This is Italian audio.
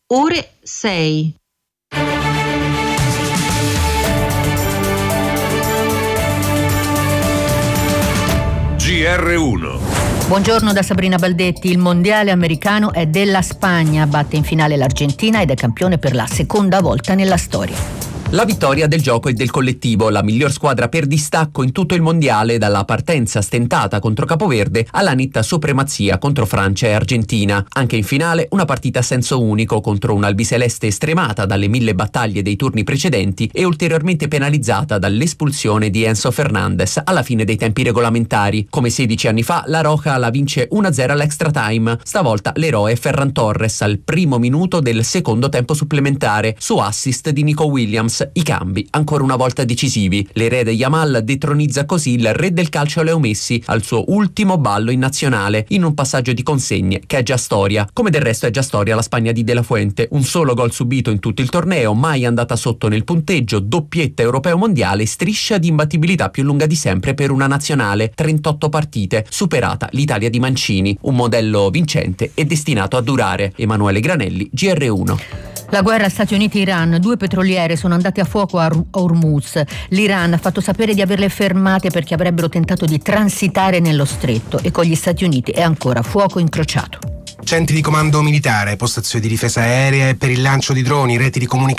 ore 6. GR1. Buongiorno da Sabrina Baldetti. Il mondiale americano è della Spagna, batte in finale l'Argentina ed è campione per la seconda volta nella storia. La vittoria del gioco e del collettivo, la miglior squadra per distacco in tutto il mondiale, dalla partenza stentata contro Capoverde alla netta supremazia contro Francia e Argentina. Anche in finale una partita a senso unico contro un'albiceleste stremata dalle 1000 battaglie dei turni precedenti e ulteriormente penalizzata dall'espulsione di Enzo Fernandez alla fine dei tempi regolamentari. Come 16 anni fa la Roja la vince 1-0 all'extra time, stavolta l'eroe Ferran Torres al primo minuto del secondo tempo supplementare su assist di Nico Williams. I cambi ancora una volta decisivi. L'erede Yamal detronizza così il re del calcio Leo Messi al suo ultimo ballo in nazionale, in un passaggio di consegne che è già storia. Come del resto è già storia la Spagna di De La Fuente, un solo gol subito in tutto il torneo, mai andata sotto nel punteggio, doppietta europeo mondiale, striscia di imbattibilità più lunga di sempre per una nazionale, 38 partite, superata l'Italia di Mancini, un modello vincente e destinato a durare. Emanuele Granelli, GR1. La guerra Stati Uniti-Iran, 2 petroliere sono andate a fuoco a Hormuz. L'Iran ha fatto sapere di averle fermate perché avrebbero tentato di transitare nello stretto e con gli Stati Uniti è ancora fuoco incrociato. Centri di comando militare, postazioni di difesa aerea e per il lancio di droni, reti di comunicazione